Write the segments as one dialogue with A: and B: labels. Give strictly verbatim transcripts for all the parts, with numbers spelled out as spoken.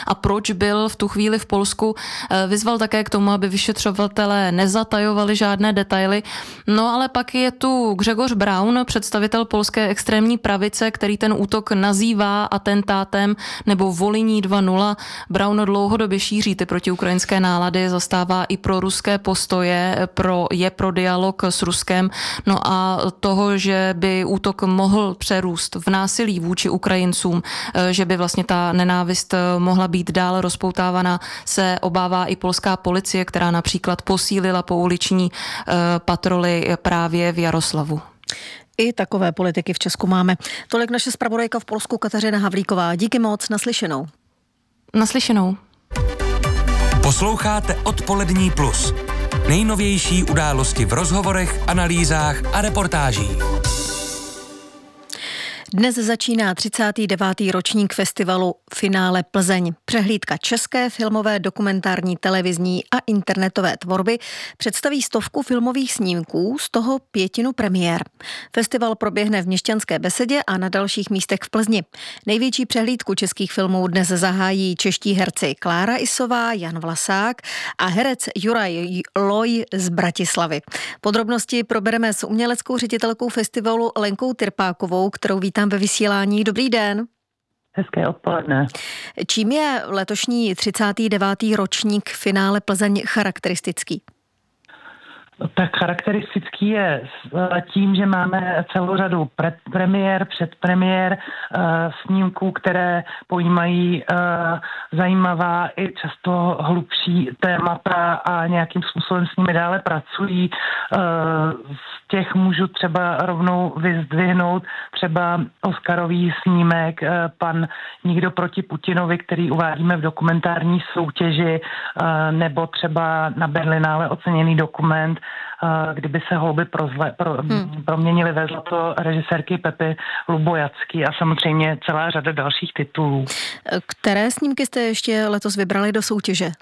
A: a proč byl v tu chvíli v Polsku. Vyzval také k tomu, aby vyšetřovatelé nezatajovali žádné detaily. No ale pak je tu Grzegorz Braun, představitel polské extrémní pravice, který ten útok nazývá atentátem nebo Voliní dva nula. Braun dlouhodobě šíří ty protiukrajinské nálady, zastává i pro ruské postoje, pro, je pro dialog s Ruskem. No a toho, že by útok mohl přerůst v násilí vůči Ukrajincům, že by vlastně ta nenávist mohla být dál rozpoutávaná, se obává i polská policie, která například posílila pouliční patroly právě v Jaroslavu.
B: I takové politiky v Česku máme. Tolik naše zpravodajka v Polsku Kateřina Havlíková. Díky moc, naslyšenou.
A: Naslyšenou.
C: Posloucháte Odpolední plus. Nejnovější události v rozhovorech, analýzách a reportážích.
B: Dnes začíná třicátý devátý ročník festivalu Finále Plzeň. Přehlídka české filmové, dokumentární, televizní a internetové tvorby představí stovku filmových snímků, z toho pětinu premiér. Festival proběhne v Měšťanské besedě a na dalších místech v Plzni. Největší přehlídku českých filmů dnes zahájí čeští herci Klára Isová, Jan Vlasák a herec Juraj Loj z Bratislavy. Podrobnosti probereme s uměleckou ředitelkou festivalu Lenkou Tyrpákovou, kterou vítám ve vysílání. Dobrý den.
D: Hezké odpoledne.
B: Čím je letošní třicátý devátý ročník Finále Plzeň charakteristický?
D: Tak charakteristický je tím, že máme celou řadu pre- premiér, předpremiér, uh, snímků, které pojímají uh, zajímavá i často hlubší témata a nějakým způsobem s nimi dále pracují. Uh, z těch můžu třeba rovnou vyzdvihnout třeba Oscarový snímek uh, Pan Nikdo proti Putinovi, který uvádíme v dokumentární soutěži, uh, nebo třeba na Berlinále oceněný dokument Kdyby se houby prozle, pro, hmm. proměnily ve zlato režisérky Pepy Lubojacký a samozřejmě celá řada dalších titulů.
B: Které snímky jste ještě letos vybrali do soutěže?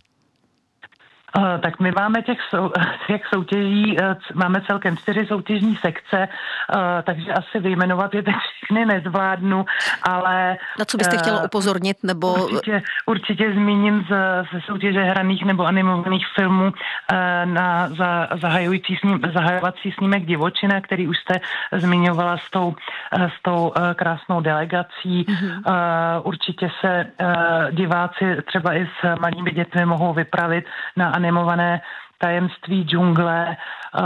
D: Uh, tak my máme těch, sou, těch soutěží, uh, máme celkem čtyři soutěžní sekce, uh, takže asi vyjmenovat je teď všechny nezvládnu, ale...
B: Na co byste uh, chtěla upozornit, nebo...
D: Určitě, určitě zmíním z, ze soutěže hraných nebo animovaných filmů uh, na za, zahajující sním, zahajovací snímek Divočina, který už jste zmiňovala s tou, uh, s tou uh, krásnou delegací. Mm-hmm. Uh, určitě se uh, diváci třeba i s malými dětmi mohou vypravit na animované Tajemství džungle uh,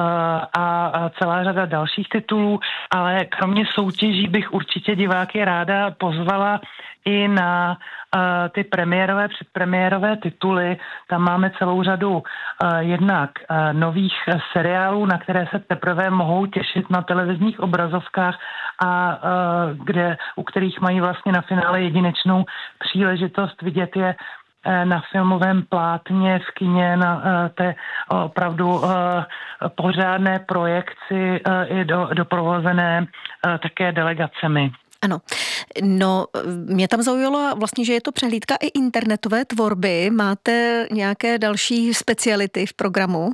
D: a celá řada dalších titulů, ale kromě soutěží bych určitě diváky ráda pozvala i na uh, ty premiérové, předpremiérové tituly. Tam máme celou řadu uh, jednak uh, nových seriálů, na které se teprve mohou těšit na televizních obrazovkách a uh, kde, u kterých mají vlastně na finále jedinečnou příležitost vidět je na filmovém plátně, v kině, na uh, té opravdu uh, pořádné projekci uh, i do, doprovozené uh, také delegacemi.
B: Ano. No, mě tam zaujalo vlastně, že je to přehlídka i internetové tvorby. Máte nějaké další speciality v programu?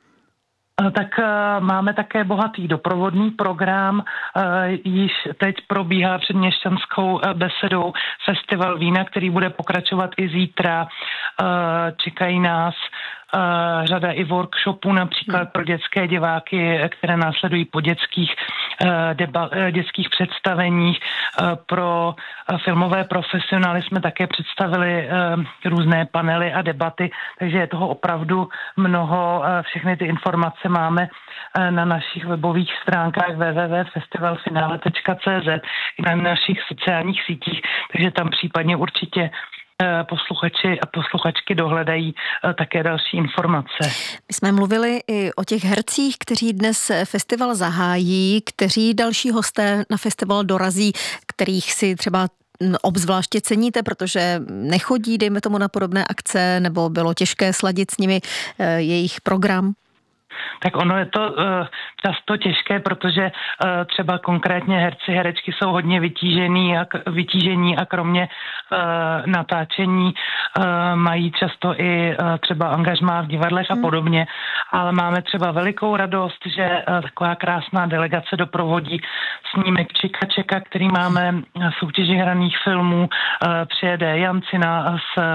D: Tak uh, máme také bohatý doprovodný program, uh, již teď probíhá před Měšťanskou uh, besedou festival vína, který bude pokračovat i zítra. Uh, čekají nás uh, řada i workshopů, například pro dětské diváky, které následují po dětských, uh, deba, uh, dětských představeních. Uh, pro uh, filmové profesionály jsme také představili uh, různé panely a debaty, takže je toho opravdu mnoho. Uh, všechny ty informace máme na našich webových stránkách w w w tečka festivalfinale tečka c z i na našich sociálních sítích, takže tam případně určitě posluchači a posluchačky dohledají také další informace.
B: My jsme mluvili i o těch hercích, kteří dnes festival zahájí, kteří další hosté na festival dorazí, kterých si třeba obzvláště ceníte, protože nechodí, dejme tomu, na podobné akce, nebo bylo těžké sladit s nimi jejich program?
D: Tak ono je to uh, často těžké, protože uh, třeba konkrétně herci, herečky jsou hodně vytížený a, vytížení a kromě uh, natáčení uh, mají často i uh, třeba angažmá v divadlech a podobně, ale máme třeba velikou radost, že uh, taková krásná delegace doprovodí snímek Čika Čeka, který máme v soutěži hraných filmů, uh, přijede Jancina s